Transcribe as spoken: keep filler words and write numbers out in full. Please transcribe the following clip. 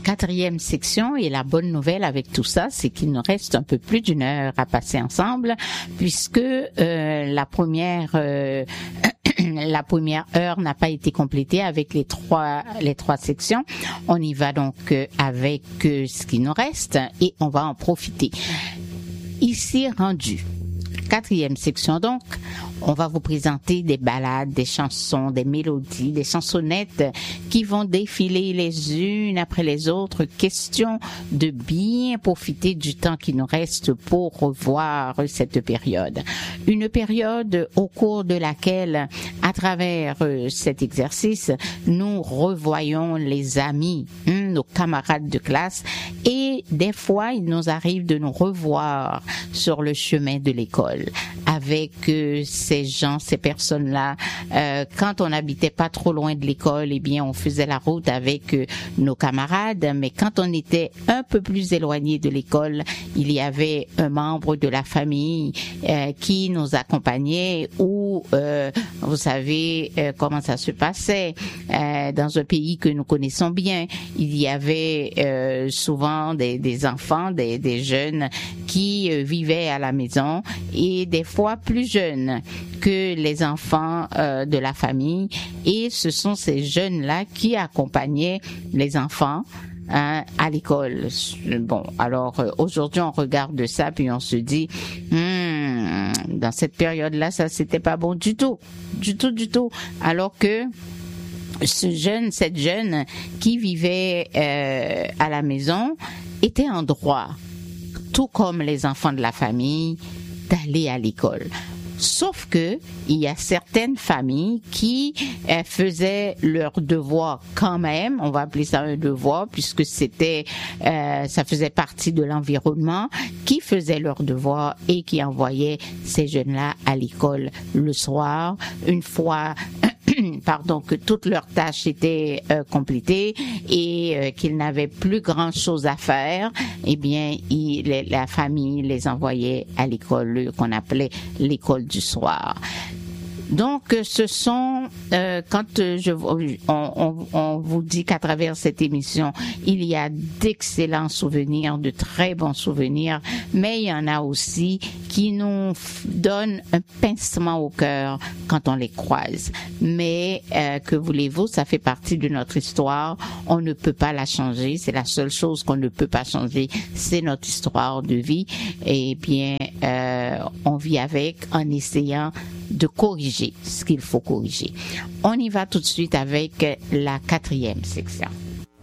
quatrième section, et la bonne nouvelle avec tout ça, c'est qu'il nous reste un peu plus d'une heure à passer ensemble, puisque euh, la première euh, la première heure n'a pas été complétée avec les trois les trois sections. On y va donc euh, avec euh, ce qui nous reste et on va en profiter. Ici rendu. Quatrième section donc, on va vous présenter des ballades, des chansons, des mélodies, des chansonnettes qui vont défiler les unes après les autres. Question de bien profiter du temps qui nous reste pour revoir cette période. Une période au cours de laquelle, à travers cet exercice, nous revoyons les amis, hein, nos camarades de classe, et des fois, il nous arrive de nous revoir sur le chemin de l'école avec euh, ces gens, ces personnes-là. Euh, quand on n'habitait pas trop loin de l'école, eh bien, on faisait la route avec euh, nos camarades. Mais quand on était un peu plus éloigné de l'école, il y avait un membre de la famille euh, qui nous accompagnait. Ou, euh, vous savez euh, comment ça se passait euh, dans un pays que nous connaissons bien. Il y avait euh, souvent des, des enfants, des, des jeunes qui euh, vivaient à la maison, et des fois plus jeunes que les enfants euh, de la famille, et ce sont ces jeunes-là qui accompagnaient les enfants hein, à l'école. Bon, alors euh, aujourd'hui on regarde ça puis on se dit hmm, dans cette période-là ça c'était pas bon du tout, du tout, du tout, alors que ce jeune, cette jeune qui vivait euh, à la maison était en droit, tout comme les enfants de la famille, d'aller à l'école. Sauf que il y a certaines familles qui euh, faisaient leur devoir quand même, on va appeler ça un devoir puisque c'était euh, ça faisait partie de l'environnement, qui faisaient leur devoir et qui envoyaient ces jeunes-là à l'école le soir, une fois pardon, que toutes leurs tâches étaient euh, complétées et euh, qu'ils n'avaient plus grand chose à faire, eh bien, il, les, la famille les envoyait à l'école qu'on appelait l'école du soir. Donc, ce sont, euh, quand je, on, on, on vous dit qu'à travers cette émission, il y a d'excellents souvenirs, de très bons souvenirs, mais il y en a aussi qui nous donnent un pincement au cœur quand on les croise. Mais, euh, que voulez-vous, ça fait partie de notre histoire, on ne peut pas la changer, c'est la seule chose qu'on ne peut pas changer, c'est notre histoire de vie, et bien, euh, on vit avec en essayant de corriger ce qu'il faut corriger. On y va tout de suite avec la quatrième section.